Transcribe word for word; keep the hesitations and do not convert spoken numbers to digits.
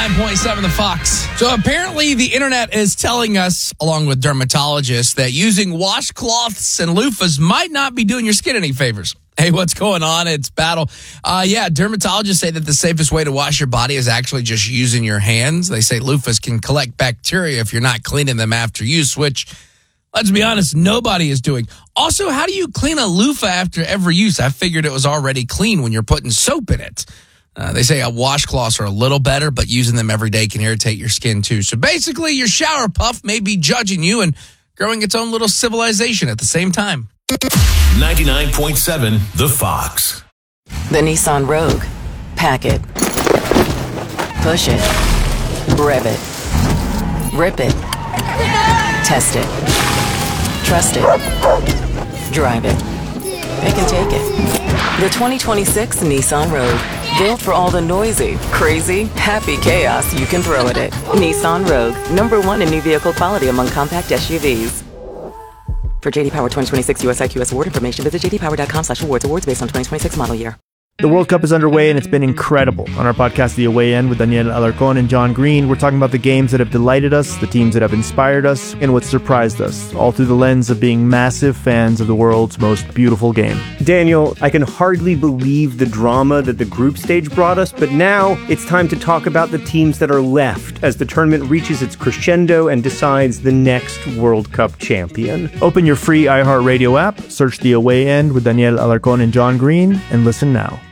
ninety-nine point seven The Fox. So apparently the internet is telling us, along with dermatologists, that using washcloths and loofahs might not be doing your skin any favors. Hey, what's going on? It's Battle. Uh, yeah, dermatologists say that the safest way to wash your body is actually just using your hands. They say loofahs can collect bacteria if you're not cleaning them after use, which, let's be honest, nobody is doing. Also, how do you clean a loofah after every use? I figured it was already clean when you're putting soap in it. Uh, they say uh, washcloths are a little better, but using them every day can irritate your skin too. So basically, your shower puff may be judging you and growing its own little civilization at the same time. ninety-nine point seven The Fox. The Nissan Rogue. Pack it. Push it. Rev it. Rip it. Test it. Trust it. Drive it. Pick and take it. The twenty twenty-six Nissan Rogue. Built for all the noisy, crazy, happy chaos you can throw at it. Nissan Rogue. Number one in new vehicle quality among compact S U Vs. For J D Power twenty twenty-six U S I Q S award information, visit j d power dot com slash awards. Awards based on twenty twenty-six model year. The World Cup is underway, and it's been incredible. On our podcast, The Away End, with Daniel Alarcón and John Green, we're talking about the games that have delighted us, the teams that have inspired us, and what surprised us, all through the lens of being massive fans of the world's most beautiful game. Daniel, I can hardly believe the drama that the group stage brought us, but now it's time to talk about the teams that are left as the tournament reaches its crescendo and decides the next World Cup champion. Open your free iHeartRadio app, search The Away End with Daniel Alarcón and John Green, and listen now.